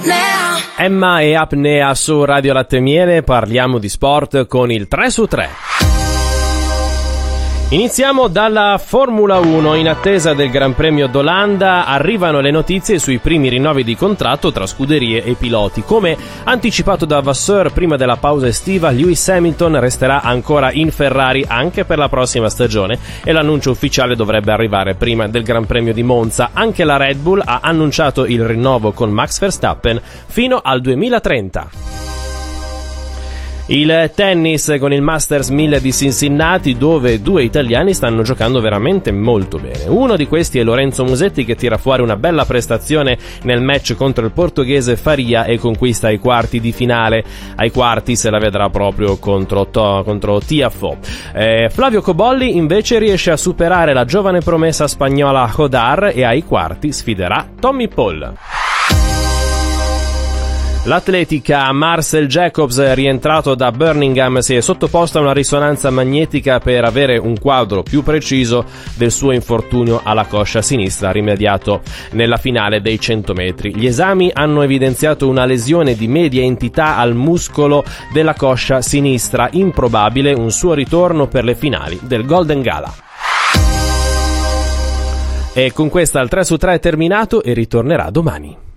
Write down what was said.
Emma e Apnea su Radio Latte e Miele, parliamo di sport con il 3 su 3. Iniziamo dalla Formula 1. In attesa del Gran Premio d'Olanda arrivano le notizie sui primi rinnovi di contratto tra scuderie e piloti. Come anticipato da Vasseur prima della pausa estiva, Lewis Hamilton resterà ancora in Ferrari anche per la prossima stagione e l'annuncio ufficiale dovrebbe arrivare prima del Gran Premio di Monza. Anche la Red Bull ha annunciato il rinnovo con Max Verstappen fino al 2030. Il tennis con il Masters 1000 di Cincinnati, dove due italiani stanno giocando veramente molto bene. Uno di questi è Lorenzo Musetti, che tira fuori una bella prestazione nel match contro il portoghese Faria e conquista i quarti di finale. Ai quarti se la vedrà proprio contro Tiafoe. Flavio Cobolli invece riesce a superare la giovane promessa spagnola Hodar e ai quarti sfiderà Tommy Paul. L'atletica Marcel Jacobs, rientrato da Birmingham, si è sottoposto a una risonanza magnetica per avere un quadro più preciso del suo infortunio alla coscia sinistra rimediato nella finale dei 100 metri. Gli esami hanno evidenziato una lesione di media entità al muscolo della coscia sinistra, improbabile un suo ritorno per le finali del Golden Gala. E con questa il 3 su 3 è terminato e ritornerà domani.